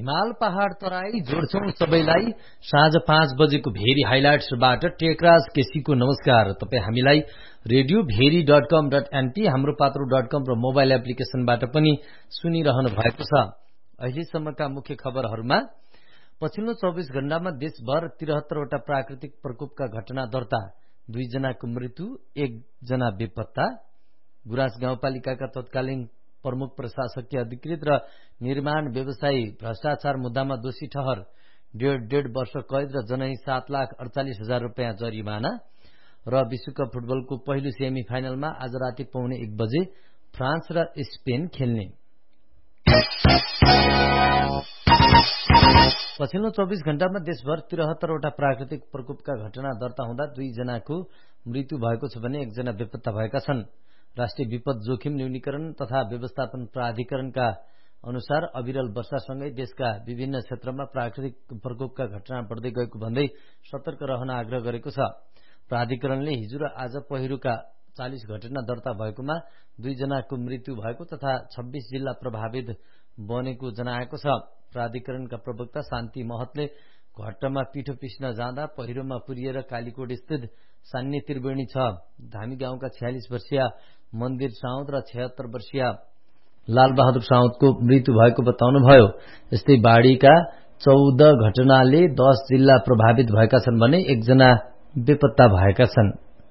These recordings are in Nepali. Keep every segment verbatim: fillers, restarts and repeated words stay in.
हिमाल पहाड़ तराई जोड्छौं सबैलाई। साँझ पाँच बजेको भेरी हाइलाइट्सबाट टेकराज केसीको नमस्कार। तपाई हामीलाई रेडियो भेरी डट कम डट एनपी, हाम्रो पात्रो डट कम र मोबाइल एप्लिकेशनबाट पनि सुनिरहनु भएको छ। अहिलेसम्मका मुख्य खबरहरूमा पछिल्लो चौबीस घण्टामा देशभर त्रिहत्तरवटा प्राकृतिक प्रकोपका घटना दर्ता, दुईजनाको मृत्यु, एकजना बेपत्ता। गुराँस गाउँपालिकाका तत्कालीन प्रमुख प्रशासकीय अधिकृत र निर्माण व्यवसायी भ्रष्टाचार मुद्दामा दोषी ठहर, डेढ डेढ वर्ष कैद र जनै सात लाख अडचालिस हजार रुपियाँ जरिमाना। र विश्वकप फुटबलको पहिलो सेमी फाइनलमा आज राति पौने एक बजे फ्रान्स र स्पेन खेल्ने। पछिल्लो चौबीस घण्टामा देशभर त्रिहत्तरवटा प्राकृतिक प्रकोपका घटना दर्ता हुँदा दुईजनाको मृत्यु भएको छ भने एकजना बेपत्ता भएका छन्। राष्ट्रिय विपद जोखिम न्यूनीकरण तथा व्यवस्थापन प्राधिकरणका अनुसार अविरल वर्षासँगै देशका विभिन्न क्षेत्रमा प्राकृतिक प्रकोपका घटना बढ्दै गएको भन्दै सतर्क रहन आग्रह गरेको छ। प्राधिकरणले हिजो र आज पहिरोका चालीस घटना दर्ता भएकोमा दुईजनाको मृत्यु भएको तथा छब्बीस जिल्ला प्रभावित बनेको जनाएको छ। प्राधिकरणका प्रवक्ता शान्ति महतले घट्टामा पिठो पिस्न जाँदा पहिरोमा पुरिएर कालीकोट स्थित सान्य त्रिवेणी छ धामी गाउँका छयालिस वर्षीय मन्दिर साउद र छयत्तर वर्षीय लालबहादुर साउदको मृत्यु भएको बताउनुभयो। यस्तै बाढीका चौध घटनाले दस जिल्ला प्रभावित भएका छन् भने एकजना बेपत्ता भएका छन्।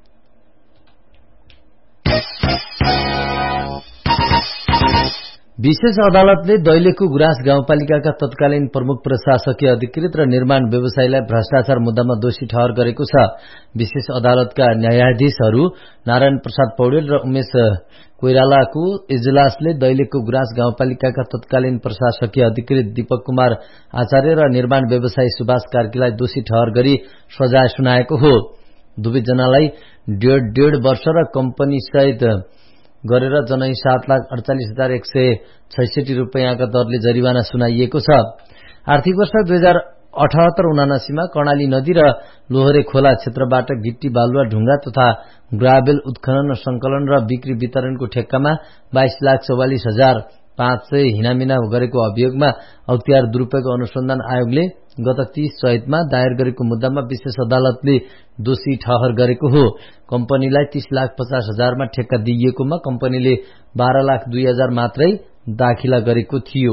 विशेष अदालतले दैलेखको गुराँस गाउँपालिकाका तत्कालीन प्रमुख प्रशासकीय अधिकृत र निर्माण व्यवसायीलाई भ्रष्टाचार मुद्दामा दोषी ठहर गरेको छ। विशेष अदालतका न्यायाधीशहरू नारायण प्रसाद पौडेल र उमेश कोइरालाको इजलासले दैलेखको गुराँस गाउँपालिकाका तत्कालीन प्रशासकीय अधिकृत दीपक कुमार आचार्य र निर्माण व्यवसायी सुभाष कार्कीलाई दोषी ठहर गरी सजाय सुनाएको हो। दुवैजनालाई डेढ डेढ वर्ष र कम्पनी सहित गरेर जनै सात लाख अडचालिस हजार एक सय छैसठी रुपियाँका दरले जरिवाना सुनाइएको छ। आर्थिक वर्ष दुई हजार अठहत्तर उनासीमा कर्णाली नदी र लोहरे खोला क्षेत्रबाट गिट्टी बालुवा ढुङ्गा तथा ग्राभेल उत्खनन संकलन र बिक्री वितरणको ठेक्कामा बाइस लाख चौवालिस हजार पाँच सय हिनामिना गरेको अभियोगमा अख्तियार दुरूपयोग अनुसन्धान आयोगले गत तीस चैतमा दायर गरेको मुद्दामा विशेष अदालतले दोषी ठहर गरेको हो। कम्पनीलाई तीस लाख पचास हजारमा ठेक्का दिइएकोमा कम्पनीले बाह्र लाख दुई हजार मात्रै दाखिला गरेको थियो।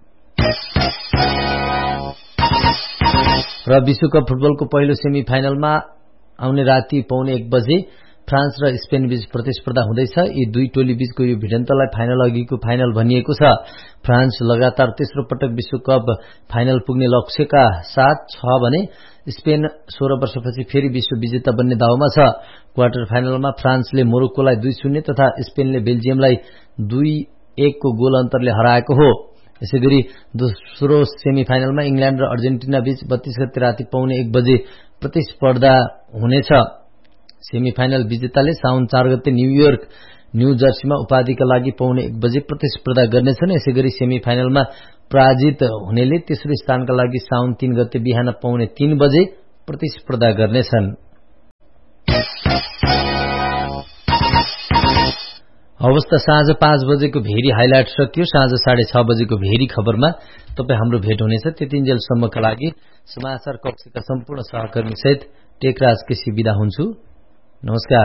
र विश्वकप फुटबलको पहिलो सेमी फाइनलमा आउने राति पौने एक बजे फ्रान्स र स्पेन बीच प्रतिस्पर्धा हुँदैछ। यी दुई टोली बीचको यो भिडन्तलाई फाइनल अघिको फाइनल भनिएको छ। फ्रान्स लगातार तेस्रो पटक विश्वकप फाइनल पुग्ने लक्ष्यका साथ छ भने स्पेन सोह्र वर्षपछि फेरि विश्व विजेता बन्ने दाउमा छ। क्वार्टर फाइनलमा फ्रान्सले मोरोक्कोलाई दुई शून्य तथा स्पेनले बेल्जियमलाई दुई एकको गोल अन्तरले हराएको हो। यसैगरी दोस्रो सेमी फाइनलमा इंग्ल्याण्ड र अर्जेन्टिना बीच बत्तीस गते राति पौने एक बजे प्रतिस्पर्धा हुनेछ। सेमी फाइनल विजेताले साउन चार गते न्यूयोर्क न्यू जर्सीमा उपाधिका लागि पौने एक बजे प्रतिस्पर्धा गर्नेछन्। यसैगरी सेमी फाइनलमा पराजित हुनेले तेस्रो स्थानका लागि साउन तीन गते बिहान पौने तीन बजे प्रतिस्पर्धा गर्नेछन्। अवस्था साँझ पाँच बजेको भेरी हाइलाइट सकियो। साँझ साढे छ बजेको भेरी खबरमा तपाईँ हाम्रो भेट हुनेछ। त्यतिन्जेलसम्मका लागि समाचार कक्षका सम्पूर्ण सहकर्मी सहित टेकराज केसी बिदा हुन्छु। नमस्कार।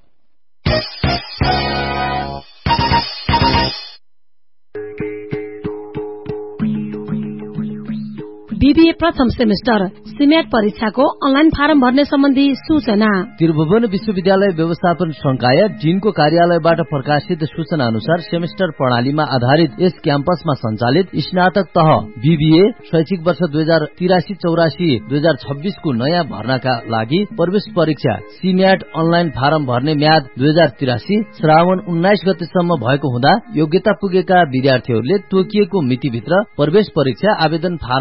बीबीए प्रथम सेमेस्टर सिमेट परीक्षाको अनलाइन फारम भर्ने सम्बन्धी सूचना। त्रिभुवन विश्वविद्यालय व्यवस्थापन संकाय जिनको कार्यालयबाट प्रकाशित सूचना अनुसार सेमेस्टर प्रणालीमा आधारित यस क्याम्पसमा सञ्चालित स्नातक तह बीबीए शैक्षिक वर्ष दुई हजार तिरासी चौरासी दुई हजार छब्बीसको नयाँ भर्नाका लागि प्रवेश परीक्षा सिमेट अनलाइन फारम भर्ने म्याद दुई हजार तिरासी श्रावण उन्नाइस गतेसम्म भएको हुँदा योग्यता पुगेका विद्यार्थीहरूले तोकिएको मितिभित्र प्रवेश परीक्षा आवेदन फारम अनलाइन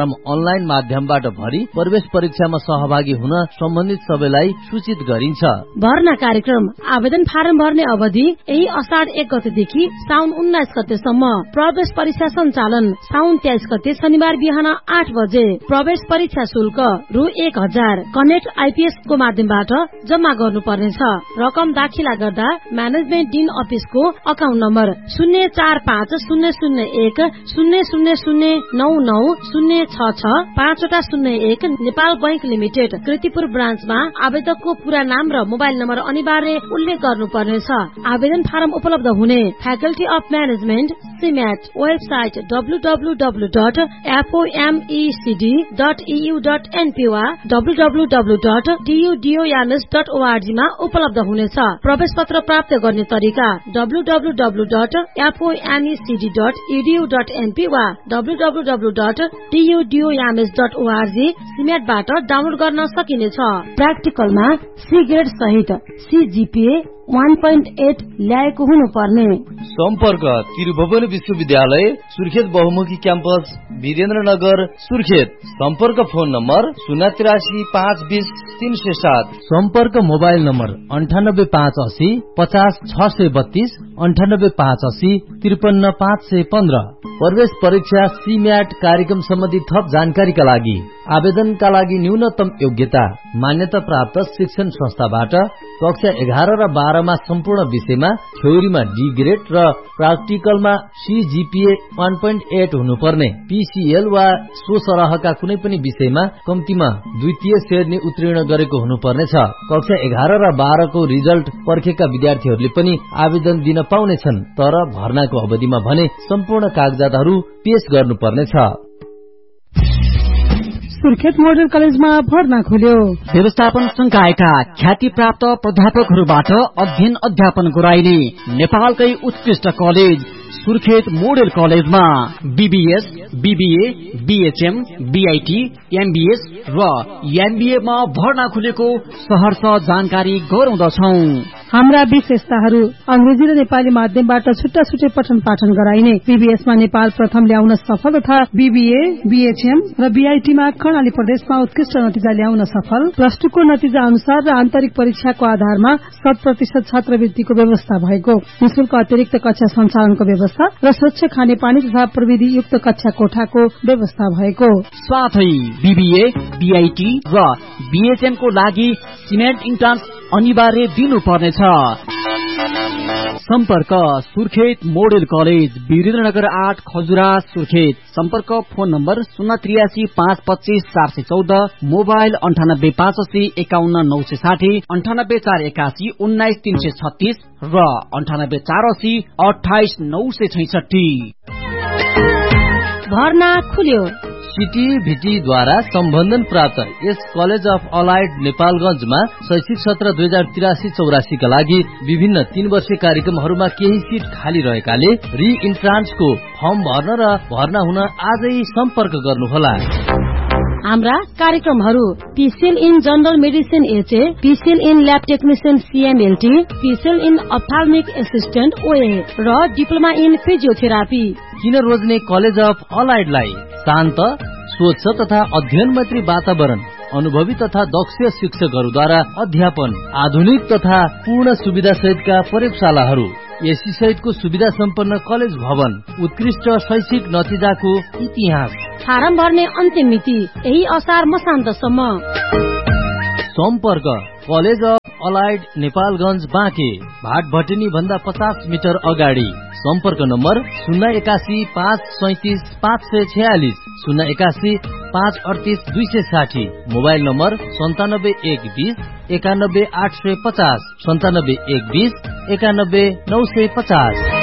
अनलाइन माध्यमबाट भरी प्रवेश परीक्षामा सहभागी हुन सम्बन्धित सबैलाई सूचित गरिन्छ। भर्ना कार्यक्रम आवेदन फारम भर्ने अवधि यही असाढ एक गतेदेखि साउन उन्नाइस गतेसम्म। प्रवेश परीक्षा सञ्चालन साउन तेइस गते शनिबार बिहान आठ बजे। प्रवेश परीक्षा शुल्क रु एक हजार कनेक्ट आइपीएस को माध्यमबाट जम्मा गर्नुपर्नेछ। रकम दाखिला गर्दा म्यानेजमेन्ट डिन अफिसको अकाउन्ट नम्बर शून्य चार पाँच शून्य शून्य एक शून्य शून्य शून्य नौ नौ शून्य छ छ पाँचवटा शून्य एक नेपाल बैंक लिमिटेड कृतिपुर ब्रान्चमा आवेदकको पूरा नाम र मोबाइल नम्बर अनिवार्य उल्लेख गर्नुपर्नेछ। आवेदन फारम उपलब्ध हुने faculty of management CMAT website W W W dot एफओएमईसीडी dot इयु dot NP वा W W W dot डीयूडीओयानस dot ORG मा उपलब्ध हुनेछ। प्रवेश पत्र प्राप्त गर्ने तरिका W W W dot एफओएमईसीडी dot edu dot NP वा W W W dot डीयूडीओयानस dot ORG सिम्याटबाट download गर्न सकिनेछ। प्र्याक्टिकलमा सी ग्रेड सहित सीजीपीए वान पोइन्ट एट ल्याएको हुनुपर्ने। सम्पर्क त्रिभुवन विश्वविद्यालय सुर्खेत बहुमुखी क्याम्पस वीरेन्द्रनगर सुर्खेत। सम्पर्क फोन नम्बर शून्य तिरासी पाँच बीस तीन सय सात। सम्पर्क मोबाइल नम्बर अन्ठानब्बे पाँच असी पचास छ सय बत्तीस अन्ठानब्बे पाँच असी त्रिपन्न पाँच सय पन्ध्र। प्रवेश परीक्षा सीम्याट कार्यक्रम सम्बन्धी थप जानकारीका लागि आवेदनका लागि न्यूनतम योग्यता मान्यता प्राप्त शिक्षण संस्थाबाट कक्षा एघार र बाह्रमा सम्पूर्ण विषयमा थ्योरीमा डी ग्रेड र प्राक्टिकलमा सीजीपीए वान पोइन्ट एट हुनुपर्ने। पीसीएल वा सो सरहका कुनै पनि विषयमा कम्तीमा द्वितीय श्रेणी उत्तीर्ण गरेको हुनुपर्नेछ। कक्षा एघार र बाह्रको रिजल्ट पर्खेका विद्यार्थीहरूले पनि आवेदन दिन पाउनेछन्, तर भर्नाको अवधिमा भने सम्पूर्ण कागजातहरू पेश गर्नुपर्नेछ। सुर्खेत मोडल कलेजमा भर्ना खोल्यो। व्यवस्थापन संकायका ख्याति प्राप्त प्राध्यापकहरूबाट अध्ययन अध्यापन गराइने नेपालकै उत्कृष्ट कलेज सुर्खेत मोडल कलेजमा BBS, BBA, BHM, BIT, MBS र एमबीए मा भर्ना खुलेको सहर्ष जानकारी गराउँदछौ। हाम्रा विशेषताहरू अंग्रेजी र नेपाली माध्यमबाट छुट्टा छुट्टै पठन पाठन गराइने। बीबीएस मा नेपाल प्रथम ल्याउन सफल तथा बीबीए, बीएचएम र बीआईटी मा कर्णाली प्रदेशमा उत्कृष्ट नतिजा ल्याउन सफल। प्लस टू को नतिजा अनुसार र आन्तरिक परीक्षाको आधारमा शत प्रतिशत छात्रवृत्तिको व्यवस्था भएको। निशुल्क अतिरिक्त कक्षा सञ्चालनको व्यवस्था र स्वच्छ खानेपानी तथा प्रविधि युक्त कक्षा कोठाको व्यवस्था भएको। साथै बीबीए, बीआईटी र बीएचएम को लागि सिमेन्ट इन्ट्रान्स अनिवार्य दिनुपर्नेछ। सम्पर्क सुर्खेत मोडल कलेज वीरेन्द्रनगर आठ खजुरा सुर्खेत। सम्पर्क फोन नम्बर शून्य त्रियासी पाँच पच्चीस चार सय चौध मोबाइल अन्ठानब्बे पाँच असी एकाउन्न नौ सय साठी अन्ठानब्बे चार एकासी उन्नाइस तीन सय छत्तीस र अन्ठानब्बे चार असी अठाइस नौ सय छैसठी। भर्ना खुल्यो। सिटी भिटीद्वारा सम्बन्धन प्राप्त यस कलेज अफ अलाइड नेपालगंजमा शैक्षिक सत्र दुई हजार तिरासी चौरासीका लागि विभिन्न तीन वर्षीय कार्यक्रमहरूमा केही सिट खाली रहेकाले रि इन्ट्रान्सको फर्म भर्न र भर्ना हुन आजै सम्पर्क गर्नुहोला। हाम्रा कार्यक्रमहरू PCL in general medicine HA, PCL in lab technician सीएमएलटी, PCL in अप्थाल्मिक assistant ओए र डिप्लोमा इन फिजियोथेरापी। किन रोज्ने कलेज अफ अलाइडलाई शान्त, स्वच्छ तथा अध्ययन मैत्री वातावरण, अनुभवी तथा दक्ष शिक्षकहरूद्वारा अध्यापन, आधुनिक तथा पूर्ण सुविधा सहितका प्रयोगशालाहरू, एसी सहितको सुविधा सम्पन्न कलेज भवन, उत्कृष्ट शैक्षिक नतिजाको इतिहास। फारम भर्ने अन्तिम मिति यही असार मसान्तसम्म। सम्पर्क college of allied Nepalganj Banke Bhatbhateni भन्दा पचास मिटर अगाडि। सम्पर्क नम्बर शून्य एकासी पाँच सैतिस पाँच सय छयालिस शून्य एकासी पाँच अडतिस दुई सय साठी। मोबाइल नम्बर सन्तानब्बे एक बीस एकानब्बे आठ सय पचास सन्तानब्बे एक बीस एकानब्बे नौ सय पचास।